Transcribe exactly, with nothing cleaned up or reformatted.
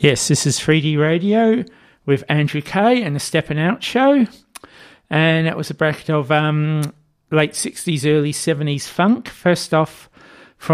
Yes, this is three D Radio with Andrew Kay and the Steppin' Out Show. And that was a bracket of um, late sixties, early seventies funk. First off,